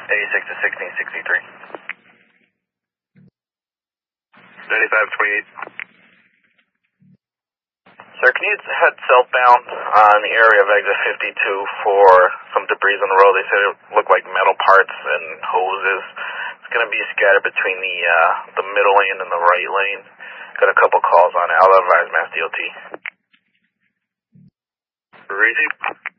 86 to 1663. 9528. Sir, can you head southbound in the area of exit 52 for some debris on the road? They said it looked like metal parts and hoses. It's going to be scattered between the middle lane and the right lane. Got a couple calls on it. I'll advise Mass DOT. Ready?